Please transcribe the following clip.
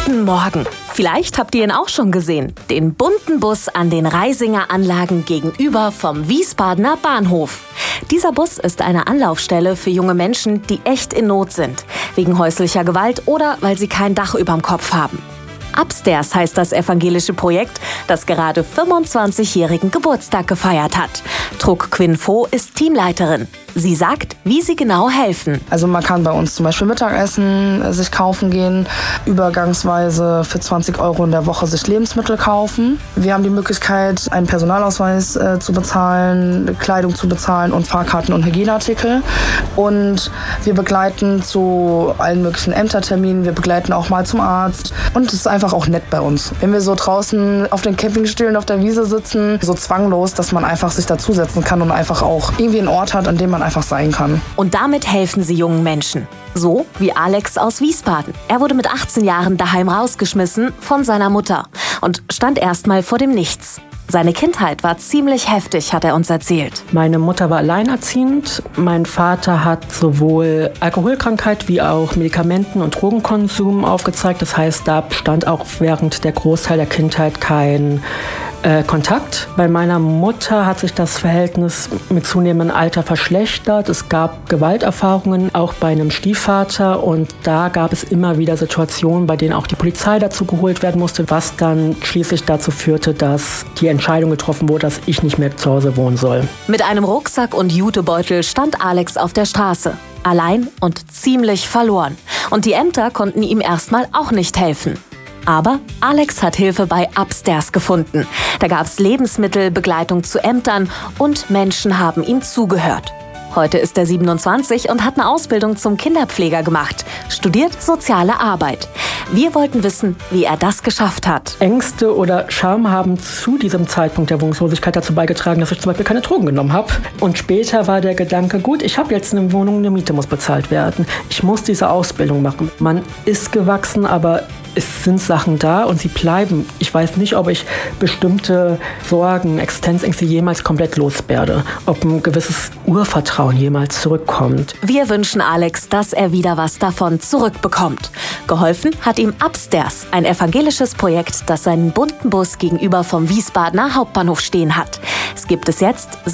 Guten Morgen. Vielleicht habt ihr ihn auch schon gesehen. Den bunten Bus an den Reisinger Anlagen gegenüber vom Wiesbadener Bahnhof. Dieser Bus ist eine Anlaufstelle für junge Menschen, die echt in Not sind. Wegen häuslicher Gewalt oder weil sie kein Dach überm Kopf haben. Upstairs heißt das evangelische Projekt, das gerade 25-jährigen Geburtstag gefeiert hat. Truc Quinn Pho ist Teamleiterin. Sie sagt, wie sie genau helfen. Also man kann bei uns zum Beispiel Mittagessen sich kaufen gehen, übergangsweise für 20 € in der Woche sich Lebensmittel kaufen. Wir haben die Möglichkeit, einen Personalausweis zu bezahlen, Kleidung zu bezahlen und Fahrkarten und Hygieneartikel. Und wir begleiten zu allen möglichen Ämterterminen, wir begleiten auch mal zum Arzt. Und es ist einfach auch nett bei uns. Wenn wir so draußen auf den Campingstühlen auf der Wiese sitzen, so zwanglos, dass man einfach sich dazusetzen kann und einfach auch irgendwie einen Ort hat, an dem man einfach sein kann. Und damit helfen sie jungen Menschen. So wie Alex aus Wiesbaden. Er wurde mit 18 Jahren daheim rausgeschmissen von seiner Mutter und stand erstmal vor dem Nichts. Seine Kindheit war ziemlich heftig, hat er uns erzählt. Meine Mutter war alleinerziehend. Mein Vater hat sowohl Alkoholkrankheit wie auch Medikamenten- und Drogenkonsum aufgezeigt. Das heißt, da stand auch während der Großteil der Kindheit kein Kontakt. Bei meiner Mutter hat sich das Verhältnis mit zunehmendem Alter verschlechtert. Es gab Gewalterfahrungen, auch bei einem Stiefvater. Und da gab es immer wieder Situationen, bei denen auch die Polizei dazu geholt werden musste, was dann schließlich dazu führte, dass die Entscheidung getroffen wurde, dass ich nicht mehr zu Hause wohnen soll. Mit einem Rucksack und Jutebeutel stand Alex auf der Straße. Allein und ziemlich verloren. Und die Ämter konnten ihm erstmal auch nicht helfen. Aber Alex hat Hilfe bei Upstairs gefunden. Da gab es Lebensmittel, Begleitung zu Ämtern und Menschen haben ihm zugehört. Heute ist er 27 und hat eine Ausbildung zum Kinderpfleger gemacht, studiert soziale Arbeit. Wir wollten wissen, wie er das geschafft hat. Ängste oder Scham haben zu diesem Zeitpunkt der Wohnungslosigkeit dazu beigetragen, dass ich zum Beispiel keine Drogen genommen habe. Und später war der Gedanke, gut, ich habe jetzt eine Wohnung, eine Miete muss bezahlt werden. Ich muss diese Ausbildung machen. Man ist gewachsen, aber es sind Sachen da und sie bleiben. Ich weiß nicht, ob ich bestimmte Sorgen, Existenzängste jemals komplett loswerde. Ob ein gewisses Urvertrauen jemals zurückkommt. Wir wünschen Alex, dass er wieder was davon zurückbekommt. Geholfen hat ihm Upstairs, ein evangelisches Projekt, das seinen bunten Bus gegenüber vom Wiesbadener Hauptbahnhof stehen hat. Es gibt es jetzt